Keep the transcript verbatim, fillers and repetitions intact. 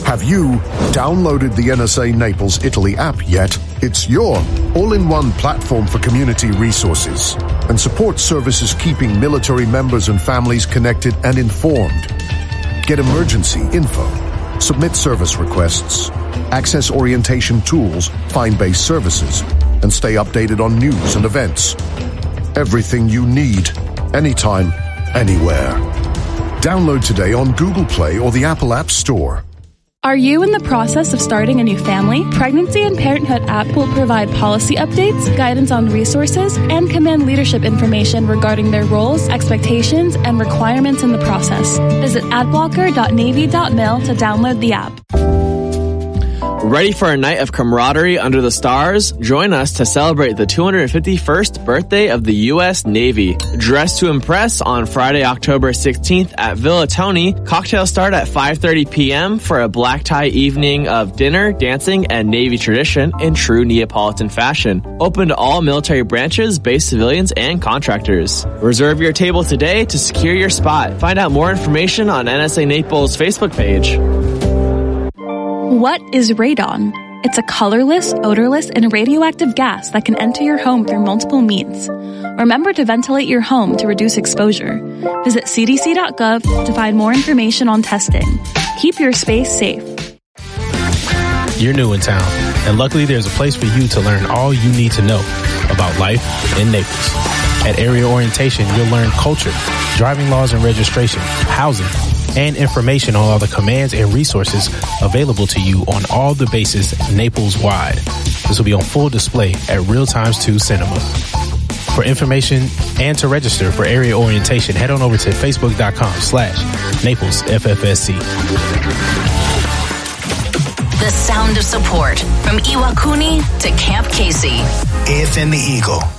Have you downloaded the N S A Naples Italy app yet? It's your all-in-one platform for community resources and support services keeping military members and families connected and informed. Get emergency info, submit service requests, access orientation tools, find base services, and stay updated on news and events. Everything you need, anytime, anywhere. Download today on Google Play or the Apple App Store. Are you in the process of starting a new family? Pregnancy and Parenthood app will provide policy updates, guidance on resources, and command leadership information regarding their roles, expectations, and requirements in the process. Visit adblocker dot navy dot mil to download the app. Ready for a night of camaraderie under the stars? Join us to celebrate the two hundred fifty-first birthday of the U S Navy. Dress to impress on Friday, October sixteenth at Villa Tony. Cocktails start at five thirty p.m. for a black tie evening of dinner, dancing, and Navy tradition in true Neapolitan fashion. Open to all military branches, base civilians, and contractors. Reserve your table today to secure your spot. Find out more information on N S A Naples' Facebook page. What is radon? It's a colorless, odorless, and radioactive gas that can enter your home through multiple means. Remember to ventilate your home to reduce exposure. Visit c d c dot gov to find more information on testing. Keep your space safe. You're new in town, and luckily there's a place for you to learn all you need to know about life in Naples. At Area Orientation, you'll learn culture, driving laws and registration, housing, and information on all the commands and resources available to you on all the bases Naples-wide. This will be on full display at Real Times two Cinema. For information and to register for Area Orientation, head on over to facebook.com slash Naples FFSC. The sound of support from Iwakuni to Camp Casey. A F M The Eagle.